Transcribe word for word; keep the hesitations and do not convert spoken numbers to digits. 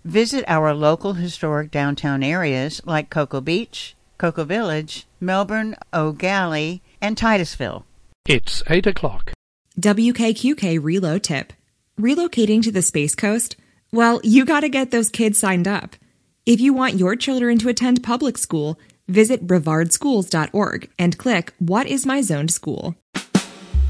Visit our local historic downtown areas like Cocoa Beach, Cocoa Village, Melbourne, O'Galley, and Titusville. It's eight o'clock. W K Q K Reload Tip. Relocating to the Space Coast? Well, you gotta get those kids signed up. If you want your children to attend public school, visit brevard schools dot org and click What is my zoned school?